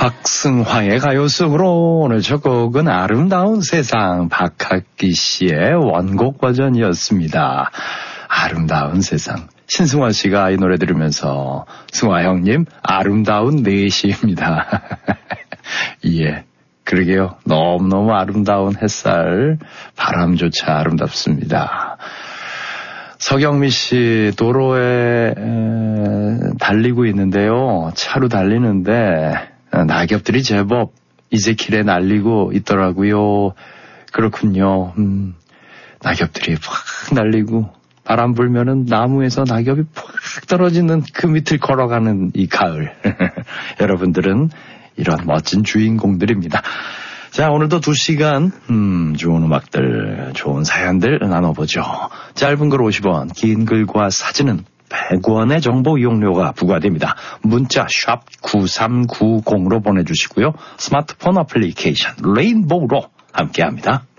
박승화의 가요속으로 오늘 첫 곡은 아름다운 세상 박학기 씨의 원곡 버전이었습니다. 아름다운 세상. 신승화 씨가 이 노래 들으면서 승화 형님 아름다운 4시입니다. 예, 그러게요. 너무너무 아름다운 햇살, 바람조차 아름답습니다. 서경미 씨 도로에 달리고 있는데요. 차로 달리는데 낙엽들이 제법 이제 길에 날리고 있더라고요. 그렇군요. 낙엽들이 팍 날리고 바람 불면은 나무에서 낙엽이 팍 떨어지는 그 밑을 걸어가는 이 가을. 여러분들은 이런 멋진 주인공들입니다. 자, 오늘도 2시간 좋은 음악들, 좋은 사연들 나눠보죠. 짧은 글 50원, 긴 글과 사진은 100원의 정보 이용료가 부과됩니다. 문자 샵 9390으로 보내주시고요. 스마트폰 어플리케이션 레인보우로 함께합니다.